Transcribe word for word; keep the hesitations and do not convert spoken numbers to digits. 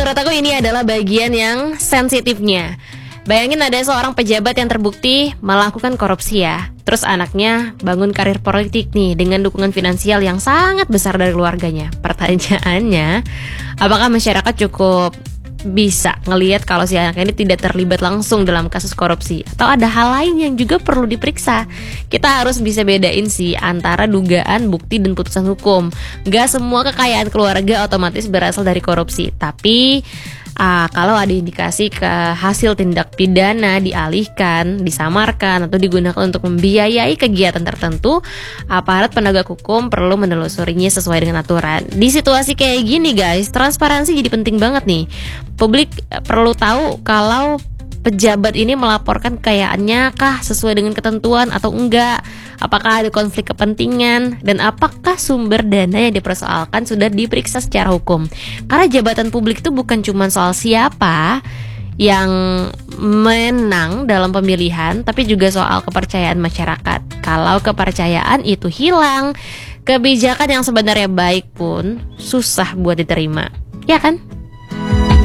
menurut aku ini adalah bagian yang sensitifnya. Bayangin ada seorang pejabat yang terbukti melakukan korupsi ya. Terus anaknya bangun karir politik nih dengan dukungan finansial yang sangat besar dari keluarganya. Pertanyaannya, apakah masyarakat cukup bisa ngelihat kalau si anak ini tidak terlibat langsung dalam kasus korupsi? Atau ada hal lain yang juga perlu diperiksa? Kita harus bisa bedain sih antara dugaan, bukti, dan putusan hukum. Gak semua kekayaan keluarga otomatis berasal dari korupsi. Tapi Ah, kalau ada indikasi ke hasil tindak pidana dialihkan, disamarkan, atau digunakan untuk membiayai kegiatan tertentu, aparat penegak hukum perlu menelusurinya sesuai dengan aturan. Di situasi kayak gini guys, transparansi jadi penting banget nih. Publik perlu tahu kalau pejabat ini melaporkan kekayaannya kah sesuai dengan ketentuan atau enggak, apakah ada konflik kepentingan, dan apakah sumber dana yang dipersoalkan sudah diperiksa secara hukum. Karena jabatan publik itu bukan cuma soal siapa yang menang dalam pemilihan, tapi juga soal kepercayaan masyarakat. Kalau kepercayaan itu hilang, kebijakan yang sebenarnya baik pun susah buat diterima, ya kan?